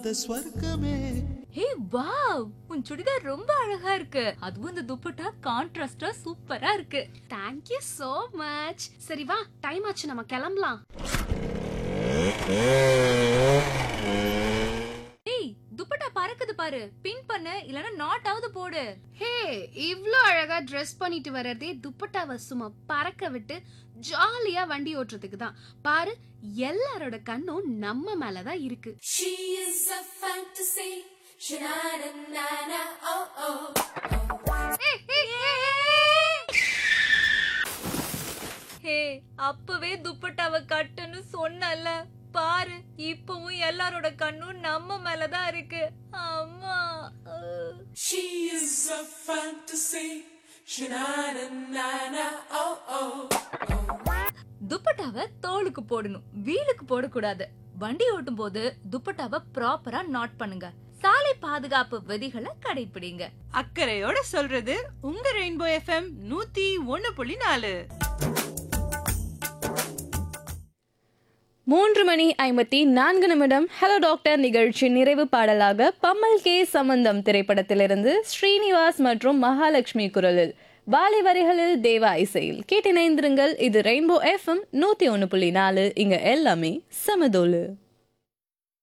பார்த்த ஸ்வர்க்கமே. Hey wow, உன் சுடிதார் ரொம்ப அழகா இருக்கு. அதுவும் இந்த துப்பட்டா கான்ட்ராஸ்டா சூப்பரா இருக்கு. Thank you so much. சரி வா, டைம் ஆச்சு, நம்ம கிளம்பலாம். ஏய், துப்பட்டா பறக்குது பாரு. பின் பண்ணு, இல்லனா நாட் ஆவது போடு. ஹே, இவ்ளோ அழகா Dress பண்ணிட்டு வரதே துப்பட்டாவை சும்மா பறக்க விட்டு ஜாலியா வண்டி ஓட்டுறதுக்கு தான். பாரு, எல்லாரோட கண்ணும் நம்ம மேலதான் இருக்கு. She is a fantasy. Sha-na-na-na-na, oh oh. ஹே, அப்பவே துப்பட்டாவை கட்டுன்னு சொன்னல. பாரு, இப்பவும் எல்லாரோட கண்ணும் நம்ம மேலதான் இருக்கு. அம்மா. She is a fantasy. Sha-na-na-na-na, oh oh. துப்பட்டாவை தோலுக்கு போடணும், வீலுக்கு போடக்கூடாது. வண்டி ஓட்டும் போது துப்பட்டாவை ப்ராப்பரா நாட் பண்ணுங்க. சாலை பாதுகாப்பு விதிகளை கடைபிடிங்க. அக்கறையோட சொல்றது உங்க ரெயின்போ எஃப்எம் 101.4. 3:54 ஹலோ டாக்டர் நிகழ்ச்சி நிறைவு பாடலாக பம்மல் கே சம்பந்தம் திரைப்படத்திலிருந்து ஸ்ரீனிவாஸ் மற்றும் மகாலட்சுமி குரலில், வாலி வரிகளில் தேவா இசையில் கேட்டிணைந்திருங்கள். இது ரெயின்போ எஃப்எம் 101.4. இங்க எல்லாமே சமதோலு.